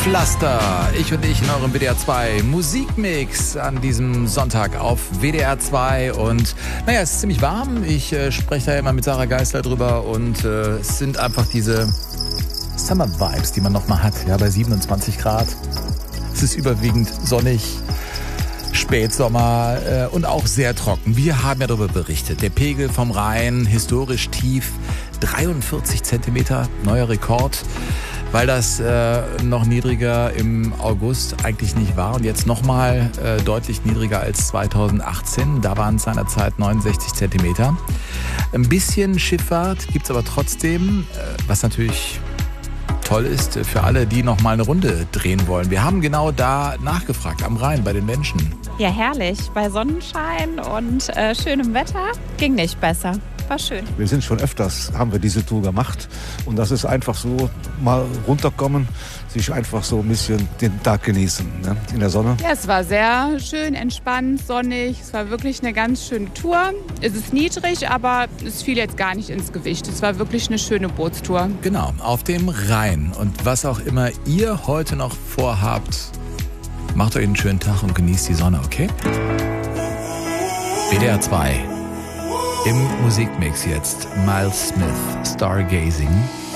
Pflaster, ich und ich in eurem WDR 2 Musikmix an diesem Sonntag auf WDR 2 und naja, es ist ziemlich warm, ich spreche da ja immer mit Sarah Geisler drüber und es sind einfach diese Summer Vibes, die man nochmal hat, ja, bei 27 Grad. Es ist überwiegend sonnig, Spätsommer und auch sehr trocken. Wir haben ja darüber berichtet, der Pegel vom Rhein historisch tief, 43 Zentimeter, neuer Rekord. Weil das noch niedriger im August eigentlich nicht war und jetzt nochmal deutlich niedriger als 2018. Da waren es seinerzeit 69 Zentimeter. Ein bisschen Schifffahrt gibt's aber trotzdem, was natürlich toll ist für alle, die nochmal eine Runde drehen wollen. Wir haben genau da nachgefragt, am Rhein, bei den Menschen. Ja, herrlich. Bei Sonnenschein und schönem Wetter ging nicht besser. War schön. Wir sind schon öfters, haben wir diese Tour gemacht. Und das ist einfach so, mal runterkommen, sich einfach so ein bisschen den Tag genießen, ne? In der Sonne. Ja, es war sehr schön, entspannt, sonnig. Es war wirklich eine ganz schöne Tour. Es ist niedrig, aber es fiel jetzt gar nicht ins Gewicht. Es war wirklich eine schöne Bootstour. Genau, auf dem Rhein. Und was auch immer ihr heute noch vorhabt, macht euch einen schönen Tag und genießt die Sonne, okay? WDR 2. Im Musikmix jetzt Miles Smith, Stargazing.